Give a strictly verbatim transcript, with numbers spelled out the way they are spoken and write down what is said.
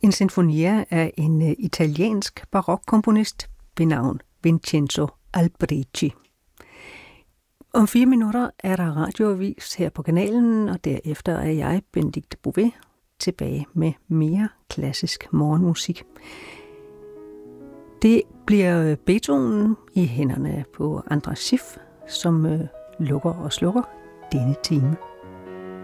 En sinfonia af en uh, italiensk barokkomponist ved navn Vincenzo Alberici. Om fire minutter er der radioavis her på kanalen, og derefter er jeg, Benedikte Bové, tilbage med mere klassisk morgenmusik. Det bliver Beethoven i hænderne på Andras Schiff, som uh, lukker og slukker denne time.